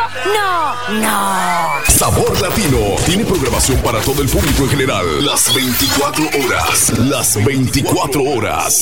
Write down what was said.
No. Sabor Latino tiene programación para todo el público en general. Las 24 horas. Las 24 horas.